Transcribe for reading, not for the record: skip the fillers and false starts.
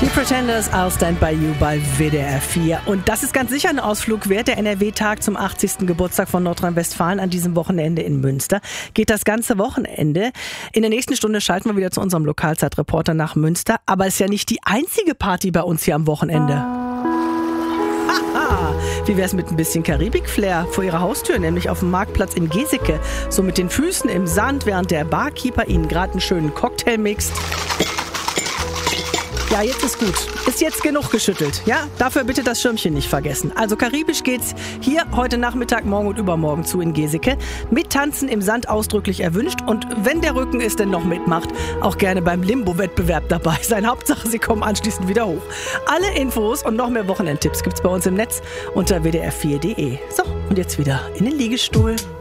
Die Pretenders, I'll Stand By You bei WDR 4. Und das ist ganz sicher ein Ausflug wert. Der NRW-Tag zum 80. Geburtstag von Nordrhein-Westfalen an diesem Wochenende in Münster. Geht das ganze Wochenende. In der nächsten Stunde schalten wir wieder zu unserem Lokalzeitreporter nach Münster. Aber es ist ja nicht die einzige Party bei uns hier am Wochenende. Haha, wie wär's mit ein bisschen Karibik-Flair vor ihrer Haustür, nämlich auf dem Marktplatz in Geseke. So mit den Füßen im Sand, während der Barkeeper ihnen gerade einen schönen Cocktail mixt. Ja, jetzt ist gut. Ist jetzt genug geschüttelt. Ja, dafür bitte das Schirmchen nicht vergessen. Also karibisch geht's hier heute Nachmittag, morgen und übermorgen zu in Geseke. Mit Tanzen im Sand ausdrücklich erwünscht. Und wenn der Rücken es denn noch mitmacht, auch gerne beim Limbo-Wettbewerb dabei sein. Hauptsache, Sie kommen anschließend wieder hoch. Alle Infos und noch mehr Wochenendtipps gibt's bei uns im Netz unter wdr4.de. So, und jetzt wieder in den Liegestuhl.